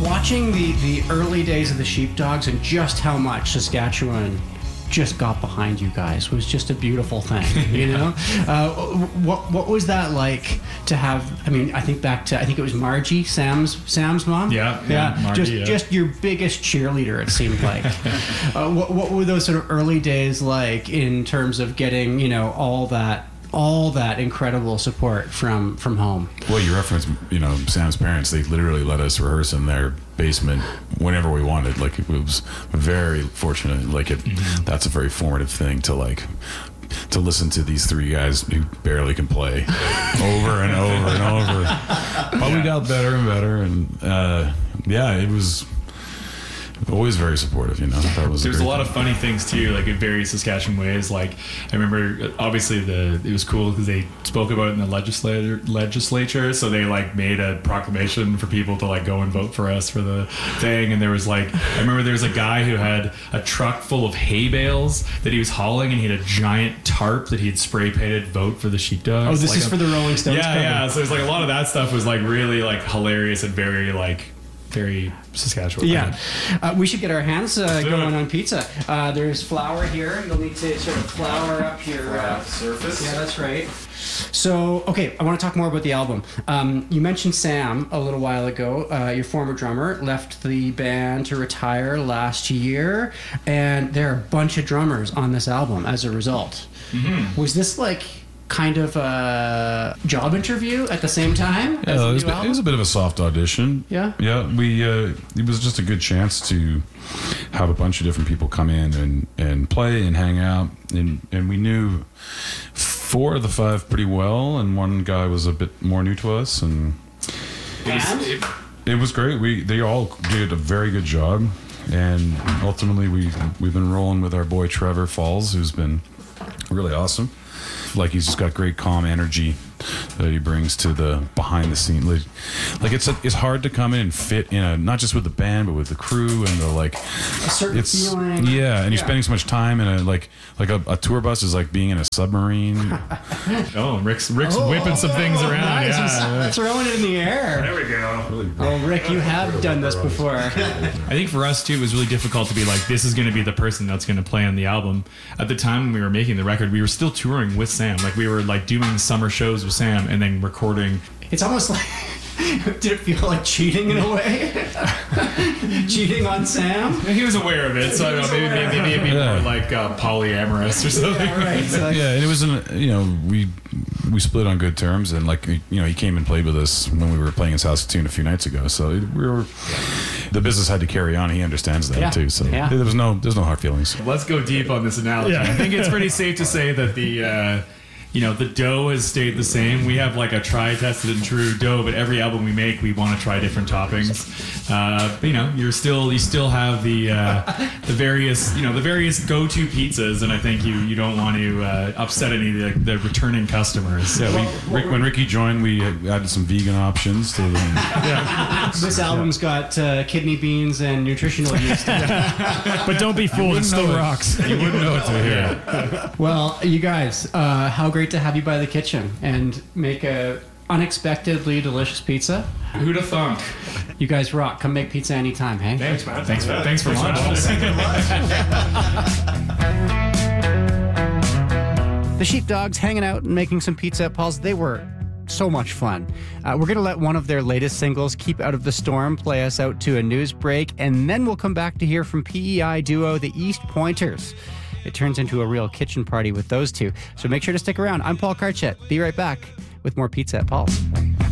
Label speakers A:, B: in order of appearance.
A: watching the early days of the Sheepdogs and just how much Saskatchewan just got behind you guys was just a beautiful thing, you know. What was that like to have? I mean, I think it was Margie, Sam's mom.
B: Yeah. Margie,
A: just your biggest cheerleader. It seemed like. What were those sort of early days like in terms of getting, you know, all that incredible support from home?
C: Well, you referenced, you know, Sam's parents. They literally let us rehearse in their basement whenever we wanted. Like, it was very fortunate. Like, that's a very formative thing to listen to these three guys who barely can play over and over and over. But we got better and better, and it was always very supportive, you know.
B: There's a lot of funny things too, like in various Saskatchewan ways. Like, I remember, obviously it was cool because they spoke about it in the legislature, so they like made a proclamation for people to like go and vote for us for the thing. And there was like, I remember there was a guy who had a truck full of hay bales that he was hauling, and he had a giant tarp that he had spray painted "Vote for the Sheepdogs."
A: Oh, this is for the Rolling Stones.
B: Yeah. So there's like a lot of that stuff was like really like hilarious and very Saskatchewan.
A: Yeah. We should get our hands going on pizza. There's flour here. You'll need to sort of flour up your
B: surface.
A: Yeah, that's right. So, okay, I want to talk more about the album. You mentioned Sam a little while ago. Your former drummer left the band to retire last year, and there are a bunch of drummers on this album as a result. Mm-hmm. Was this like kind of a job interview at the same time?
C: Yeah, it was a bit of a soft audition.
A: Yeah?
C: Yeah, it was just a good chance to have a bunch of different people come in and play and hang out. And we knew 4 of the 5 pretty well, and one guy was a bit more new to us. And it was great. They all did a very good job. And ultimately, we've been rolling with our boy Trevor Falls, who's been really awesome. Like, he's just got great calm energy that he brings to the behind the scene. Like it's hard to come in and fit in not just with the band, but with the crew and
A: a certain feeling.
C: Yeah, and you're spending so much time in a tour bus is like being in a submarine.
B: Rick's whipping some things around.
A: Nice.
B: Yeah,
A: throwing it in the air.
B: There we go.
A: Well, Rick, you have done this before.
B: I think for us too, it was really difficult to be like, this is going to be the person that's going to play on the album. At the time when we were making the record, we were still touring with Sam. Like, we were like doing summer shows with Sam and then recording.
A: It's almost like, did it feel like cheating in a way? Cheating on Sam?
B: He was aware of it, so I don't know, maybe more like polyamorous or something.
A: Yeah, right. Exactly.
C: Yeah, and it was we split on good terms, and like, you know, he came and played with us when we were playing in Saskatoon a few nights ago. So the business had to carry on. He understands that too. So there's no hard feelings.
B: Let's go deep on this analogy. Yeah. I think it's pretty safe to say that the dough has stayed the same. We have like a try, tested, and true dough, but every album we make, we want to try different toppings. But, you know, you still have the various go-to pizzas, and I think you don't want to upset any of the returning customers.
C: Yeah, when Ricky joined, we added some vegan options to the.
A: This album's got kidney beans and nutritional yeast.
D: But don't be fooled, it still rocks.
C: You wouldn't know it to hear.
A: Yeah. Well, you guys, how great to have you by the kitchen and make a unexpectedly delicious pizza.
B: Who'da thunk?
A: You guys rock. Come make pizza anytime, hey?
B: Thanks, man. Thanks for lunch.
A: The Sheepdogs hanging out and making some pizza at Paul's. They were so much fun. We're going to let one of their latest singles, Keep Out of the Storm, play us out to a news break, and then we'll come back to hear from PEI duo The East Pointers. It turns into a real kitchen party with those two. So make sure to stick around. I'm Paul Karchet. Be right back with more Pizza at Paul's.